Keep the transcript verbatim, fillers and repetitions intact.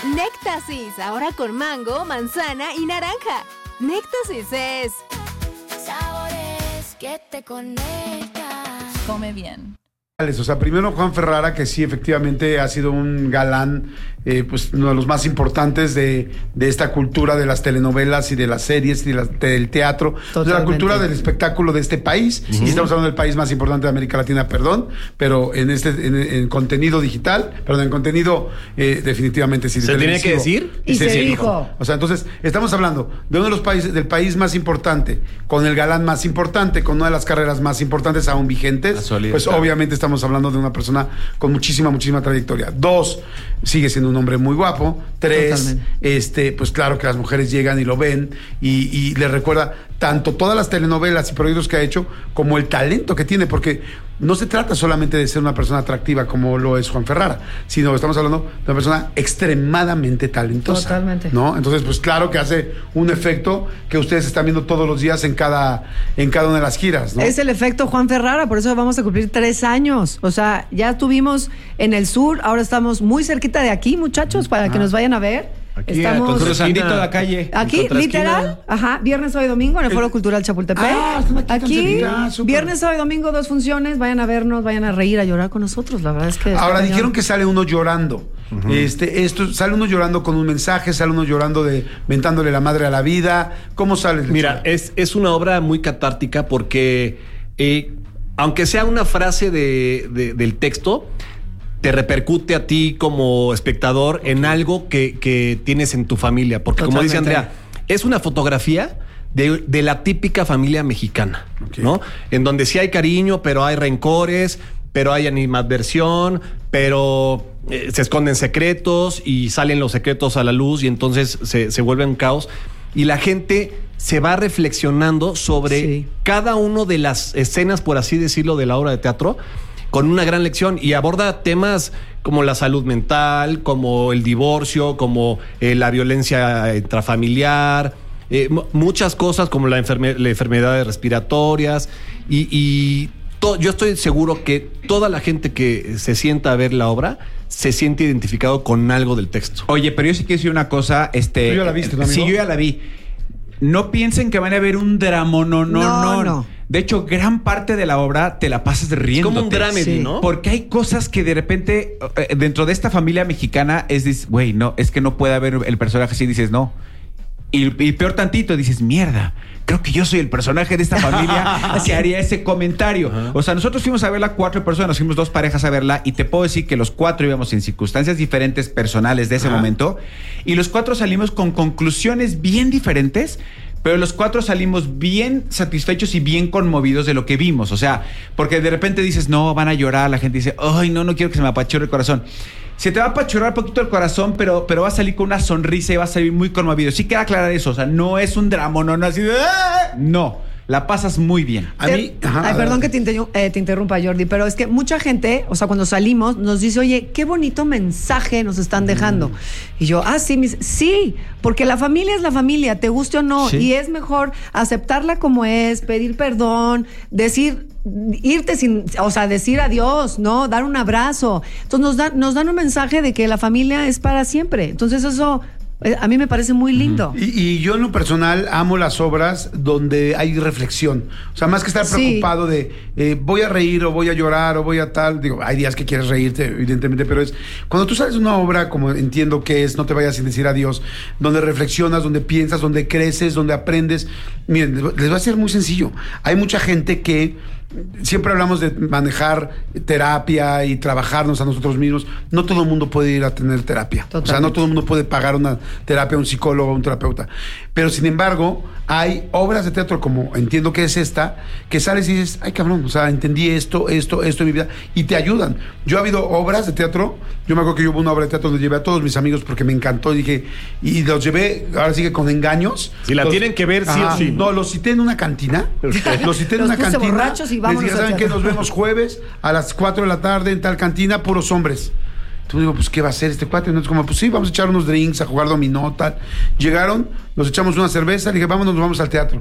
Néctasis, ahora con mango, manzana y naranja. Néctasis es... sabores que te conectan. Come bien. O sea, primero Juan Ferrara, que sí, efectivamente ha sido un galán, eh, pues uno de los más importantes de, de esta cultura de las telenovelas y de las series y de la, del teatro, de la cultura del espectáculo de este país. Uh-huh. Y estamos hablando del país más importante de América Latina, perdón, pero en este en, en contenido digital, perdón, en contenido eh, definitivamente sí. ¿Se tenía que decir? Y, y se, se dijo. dijo. O sea, entonces estamos hablando de uno de los países, del país más importante, con el galán más importante, con una de las carreras más importantes aún vigentes. Pues obviamente estamos hablando de una persona con muchísima, muchísima trayectoria. Dos, sigue siendo un hombre muy guapo. Tres, Totalmente. este, pues claro que las mujeres llegan y lo ven y, y le recuerda tanto todas las telenovelas y proyectos que ha hecho como el talento que tiene, porque no se trata solamente de ser una persona atractiva como lo es Juan Ferrara, sino estamos hablando de una persona extremadamente talentosa. Totalmente. ¿No? Entonces, pues claro que hace un efecto que ustedes están viendo todos los días en cada, en cada una de las giras, ¿no? Es el efecto Juan Ferrara, por eso vamos a cumplir tres años. O sea, ya estuvimos en el sur, ahora estamos muy cerquita de aquí, muchachos, para ah. que nos vayan a ver. Aquí, estamos cruzandito de la calle. Aquí, literal, ajá, viernes, sábado y domingo en el Foro Cultural Chapultepec. Ah, aquí, ah, viernes, sábado y domingo, dos funciones. Vayan a vernos, vayan a reír, a llorar con nosotros. La verdad es que... Ahora, dijeron que sale uno llorando. Uh-huh. Este, esto, sale uno llorando con un mensaje, sale uno llorando de mentándole la madre a la vida. ¿Cómo sale? Mira, es, es una obra muy catártica porque, eh, aunque sea una frase de, de, del texto, te repercute a ti como espectador okay. en algo que, que tienes en tu familia. Porque Totalmente. Como dice Andrea, es una fotografía de, de la típica familia mexicana, okay. ¿no? En donde sí hay cariño, pero hay rencores, pero hay animadversión, pero eh, se esconden secretos y salen los secretos a la luz y entonces se, se vuelve un caos. Y la gente se va reflexionando sobre sí. cada una de las escenas, por así decirlo, de la obra de teatro, con una gran lección y aborda temas como la salud mental, como el divorcio, como eh, la violencia intrafamiliar, eh, m- muchas cosas como la enferme- las enfermedades respiratorias y, y to- yo estoy seguro que toda la gente que se sienta a ver la obra se siente identificado con algo del texto. Oye, pero yo sí quiero decir una cosa, este, ¿Tú ya la viste, ¿no, amigo? Sí, yo ya la vi. No piensen que van a ver un drama, no, no, no, no. De hecho, gran parte de la obra te la pasas riéndote. Es como un dramedy, sí. ¿no? Porque hay cosas que de repente, eh, dentro de esta familia mexicana, es, güey, no, es que no puede haber el personaje así, dices, no. Y, y peor tantito, dices, mierda, creo que yo soy el personaje de esta familia que haría ese comentario. Uh-huh. O sea, nosotros fuimos a verla cuatro personas, fuimos dos parejas a verla y te puedo decir que los cuatro íbamos en circunstancias diferentes personales de ese uh-huh. momento y los cuatro salimos con conclusiones bien diferentes, pero los cuatro salimos bien satisfechos y bien conmovidos de lo que vimos. O sea, porque de repente dices, no, van a llorar, la gente dice, ay, no, no quiero que se me apachurre el corazón. Se te va a apachurrar un poquito el corazón, pero, pero va a salir con una sonrisa y va a salir muy conmovido. Sí quiero aclarar eso, o sea, no es un drama, no, no así de... ¡Ah! No, la pasas muy bien. A mí... Ajá, Ay, perdón que te, inter- eh, te interrumpa, Jordi, pero es que mucha gente, o sea, cuando salimos, nos dice, oye, qué bonito mensaje nos están dejando. Mm. Y yo, ah, sí, mis... sí, porque la familia es la familia, te guste o no, sí. y es mejor aceptarla como es, pedir perdón, decir... irte sin, o sea, decir adiós, ¿no? Dar un abrazo. Entonces nos dan, nos dan un mensaje de que la familia es para siempre. Entonces eso a mí me parece muy lindo. Y, y yo en lo personal amo las obras donde hay reflexión. O sea, más que estar preocupado sí. de eh, voy a reír o voy a llorar o voy a tal. Digo, hay días que quieres reírte, evidentemente, pero es cuando tú sales de una obra, como entiendo que es, no te vayas sin decir adiós, donde reflexionas, donde piensas, donde creces, donde aprendes. Miren, les va a ser muy sencillo. Hay mucha gente que siempre hablamos de manejar terapia y trabajarnos a nosotros mismos. No todo el mundo puede ir a tener terapia. Totalmente. O sea, no todo el mundo puede pagar una terapia a un psicólogo o un terapeuta. Pero, sin embargo, hay obras de teatro como entiendo que es esta, que sales y dices, ay, cabrón, o sea, entendí esto, esto, esto en mi vida, y te ayudan. Yo ha habido obras de teatro, yo me acuerdo que yo hubo una obra de teatro donde llevé a todos mis amigos porque me encantó, y dije, y los llevé, ahora sí que con engaños. Si la los, tienen que ver, sí ajá, o sí. No, los cité en una cantina. Los cité en los una puse cantina. borrachos y vámonos. Les dije, ¿saben qué? Nos vemos jueves a las cuatro de la tarde en tal cantina, puros hombres. Entonces digo, pues, ¿qué va a hacer este cuate? Entonces, como, pues sí, vamos a echar unos drinks, a jugar dominó, tal. Llegaron, nos echamos una cerveza, le dije, vámonos, nos vamos al teatro.